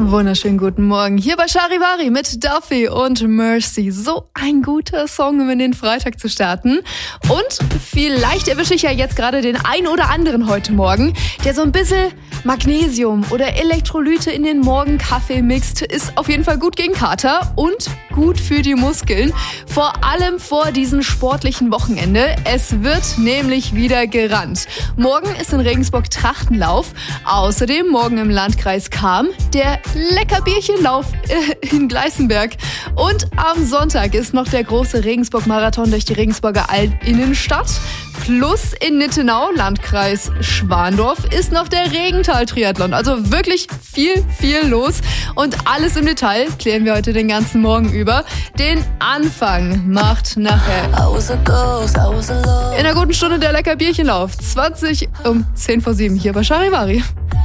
Wunderschönen guten Morgen hier bei Charivari mit Duffy und Mercy. So ein guter Song, um in den Freitag zu starten. Und vielleicht erwische ich ja jetzt gerade den einen oder anderen heute Morgen, der so ein bisschen Magnesium oder Elektrolyte in den Morgenkaffee mixt. Ist auf jeden Fall gut gegen Kater und gut für die Muskeln. Vor allem vor diesem sportlichen Wochenende. Es wird nämlich wieder gerannt. Morgen ist in Regensburg Trachtenlauf. Außerdem morgen im Landkreis Cham der Leckerbierchenlauf in Gleißenberg. Und am Sonntag ist noch der große Regensburg-Marathon durch die Regensburger Innenstadt. Plus in Nittenau, Landkreis Schwandorf, ist noch der Regenthal-Triathlon. Also wirklich viel los. Und alles im Detail klären wir heute den ganzen Morgen über. Den Anfang macht nachher in einer guten Stunde der Leckerbierchenlauf. 10 vor 7 hier bei Charivari.